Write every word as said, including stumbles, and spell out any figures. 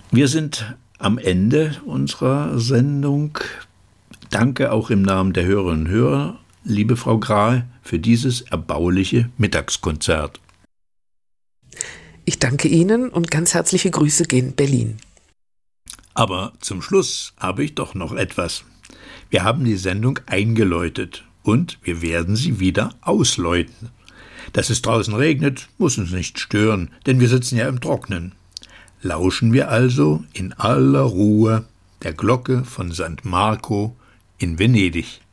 Wir sind am Ende unserer Sendung. Danke auch im Namen der Hörerinnen und Hörer, liebe Frau Grahe, für dieses erbauliche Mittagskonzert. Ich danke Ihnen und ganz herzliche Grüße gehen Berlin. Aber zum Schluss habe ich doch noch etwas. Wir haben die Sendung eingeläutet und wir werden sie wieder ausläuten. Dass es draußen regnet, muss uns nicht stören, denn wir sitzen ja im Trocknen. Lauschen wir also in aller Ruhe der Glocke von Sankt Marco in Venedig.